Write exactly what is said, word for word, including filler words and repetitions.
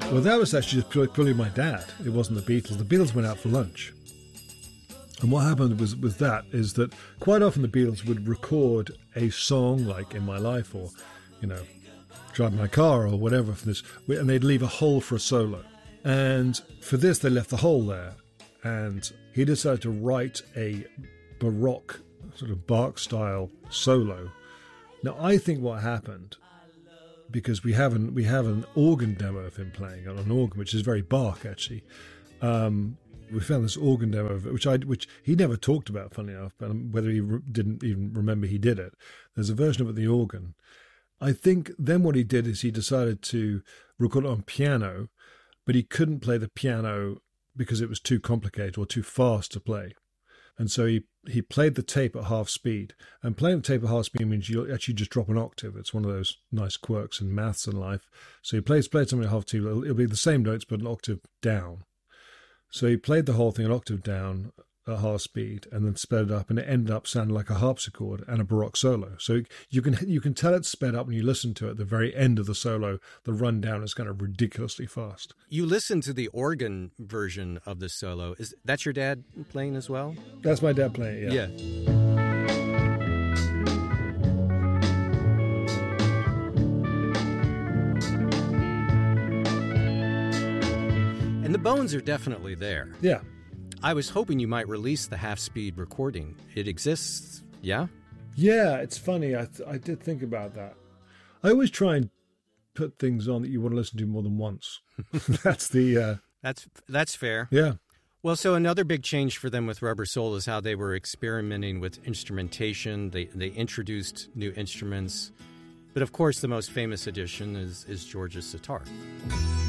Well, that was actually just purely, purely my dad. It wasn't the Beatles. The Beatles went out for lunch. And what happened was with that is that quite often the Beatles would record a song like In My Life or, you know, Drive My Car or whatever for this, and they'd leave a hole for a solo. And for this, they left the hole there. And he decided to write a Baroque, sort of Bach-style solo. Now, I think what happened, because we have an, we have an organ demo of him playing on an organ, which is very Bach, actually. Um, we found this organ demo of it, which I, which he never talked about, funnily enough, but whether he re- didn't even remember he did it. There's a version of it, the organ. I think then what he did is he decided to record it on piano, but he couldn't play the piano because it was too complicated or too fast to play. And so he, he played the tape at half speed. And playing the tape at half speed means you actually just drop an octave. It's one of those nice quirks in maths and life. So he plays, played something at half speed. It'll, it'll be the same notes, but an octave down. So he played the whole thing an octave down at half speed and then sped it up, and it ended up sounding like a harpsichord and a Baroque solo. So you can you can tell it's sped up when you listen to it. At the very end of the solo, the rundown is kind of ridiculously fast. You listen to the organ version of the solo. Is that's your dad playing as well? That's my dad playing, yeah. Yeah. And the bones are definitely there. Yeah. I was hoping you might release the half-speed recording. It exists, yeah? Yeah, it's funny. I th- I did think about that. I always try and put things on that you want to listen to more than once. That's the... Uh, that's that's fair. Yeah. Well, so another big change for them with Rubber Soul is how they were experimenting with instrumentation. They they introduced new instruments. But of course, the most famous addition is, is George's sitar.